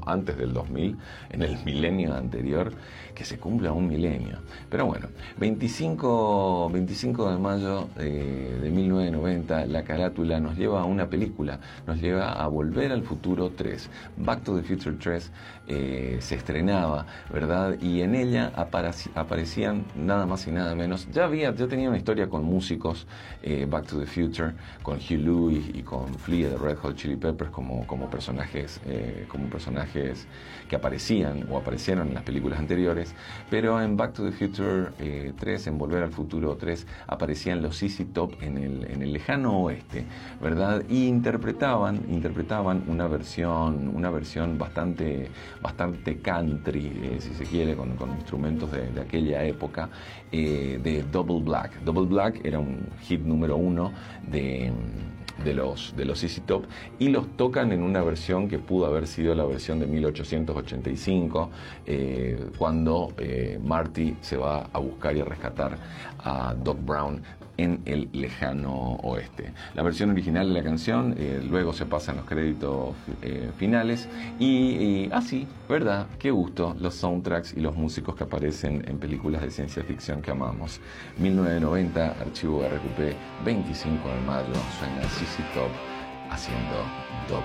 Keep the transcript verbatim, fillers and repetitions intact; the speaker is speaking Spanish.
antes del dos mil, en el milenio anterior, que se cumpla un milenio. Pero bueno, veinticinco, veinticinco de mayo eh, de mil novecientos noventa, la carátula nos lleva a una película, nos lleva a Volver al Futuro tres. Back to the Future tres eh, se estrenaba, ¿verdad? Y en ella apareci- aparecían nada más y nada menos. Ya había, ya tenía una historia con músicos, eh, Back to the Future, con Hugh Lewis y con Flea de Red Hot Chili Peppers como, como personajes, eh, como personajes que aparecían o aparecieron en las películas anteriores, pero en Back to the Future eh, tres, en Volver al Futuro tres, aparecían los Z Z Top en el, en el lejano oeste, ¿verdad? Y interpretaban, interpretaban una versión, una versión bastante, bastante country, eh, si se quiere, con, con instrumentos de, de aquella época, eh, de Double Black. Double Black era un hit número uno de... de los de los Z Z Top, y los tocan en una versión que pudo haber sido la versión de mil ochocientos ochenta y cinco, eh, cuando eh, Marty se va a buscar y a rescatar a Doc Brown en el lejano oeste. La versión original de la canción eh, luego se pasa en los créditos eh, finales y, y así, ah, ¿verdad? Qué gusto los soundtracks y los músicos que aparecen en películas de ciencia ficción que amamos. mil novecientos noventa, Archivo R Q P, veinticinco de mayo, suena Z Z Top haciendo Doc